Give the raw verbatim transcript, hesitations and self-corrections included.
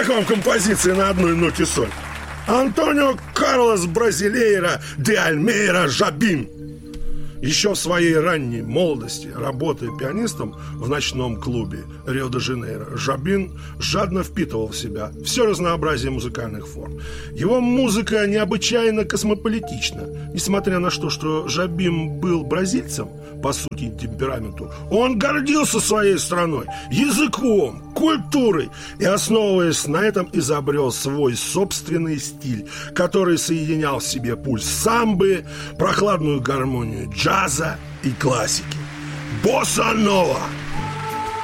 Как вам композиция на одной ноте соль? Антонио Карлос Бразилейра де Альмейра Жабин. Еще в своей ранней молодости, работая пианистом в ночном клубе Рио-де-Жанейро, Жабин жадно впитывал в себя все разнообразие музыкальных форм. Его музыка необычайно космополитична. Несмотря на то, что Жабин был бразильцем, по сути и темпераменту, он гордился своей страной, языком, культурой и, основываясь на этом, изобрел свой собственный стиль, который соединял в себе пульс самбы, прохладную гармонию джаза и классики. Босса нова!